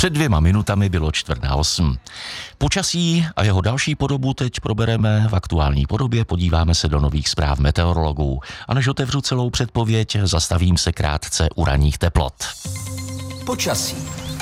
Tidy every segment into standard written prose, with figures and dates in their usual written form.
Před 2 minutami bylo 7:45. Počasí a jeho další podobu teď probereme v aktuální podobě, podíváme se do nových zpráv meteorologů. A než otevřu celou předpověď, zastavím se krátce u ranních teplot. Počasí.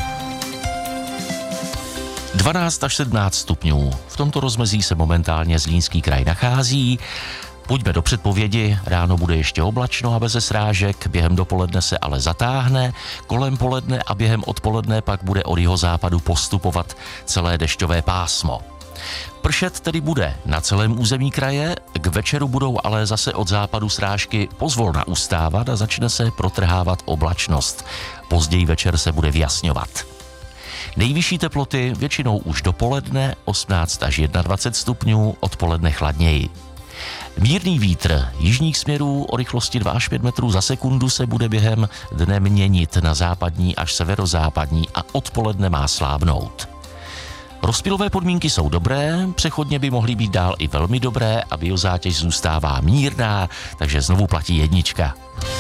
12 až 17 stupňů. V tomto rozmezí se momentálně Zlínský kraj nachází. Pojďme do předpovědi, ráno bude ještě oblačno a beze srážek, během dopoledne se ale zatáhne, kolem poledne a během odpoledne pak bude od jihozápadu postupovat celé dešťové pásmo. Pršet tedy bude na celém území kraje, k večeru budou ale zase od západu srážky pozvolna ustávat a začne se protrhávat oblačnost. Později večer se bude vyjasňovat. Nejvyšší teploty většinou už dopoledne 18 až 21 stupňů, odpoledne chladněji. Mírný vítr jižních směrů o rychlosti 2 až 5 metrů za sekundu se bude během dne měnit na západní až severozápadní a odpoledne má slábnout. Rozptylové podmínky jsou dobré, přechodně by mohly být dál i velmi dobré a biozátěž zůstává mírná, takže znovu platí 1.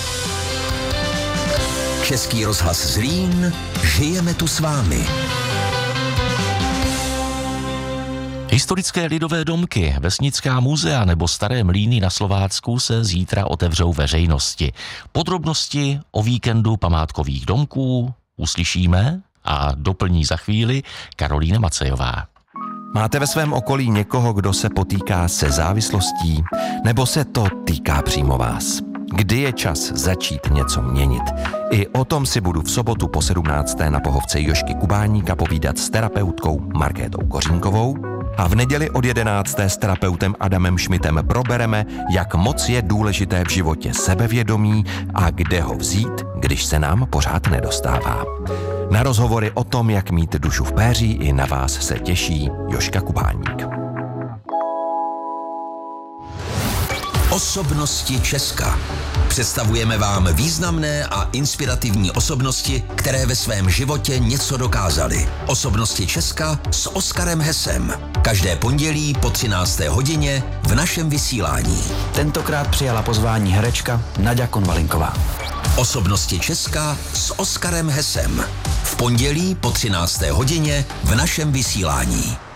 Český rozhlas Zlín, žijeme tu s vámi. Historické lidové domky, vesnická muzea nebo staré mlýny na Slovácku se zítra otevřou veřejnosti. Podrobnosti o víkendu památkových domků uslyšíme a doplní za chvíli Karolína Macejová. Máte ve svém okolí někoho, kdo se potýká se závislostí, nebo se to týká přímo vás? Kdy je čas začít něco měnit? I o tom si budu v sobotu po 17. na pohovce Jožky Kubáníka povídat s terapeutkou Markétou Kořínkovou a v neděli od 11. s terapeutem Adamem Šmitem probereme, jak moc je důležité v životě sebevědomí a kde ho vzít, když se nám pořád nedostává. Na rozhovory o tom, jak mít dušu v péří, i na vás se těší Jožka Kubáník. Osobnosti Česka. Představujeme vám významné a inspirativní osobnosti, které ve svém životě něco dokázaly. Osobnosti Česka s Oskarem Hesem. Každé pondělí po 13. hodině v našem vysílání. Tentokrát přijala pozvání herečka Naďa Konvalinková. Osobnosti Česka s Oskarem Hesem. V pondělí po 13. hodině v našem vysílání.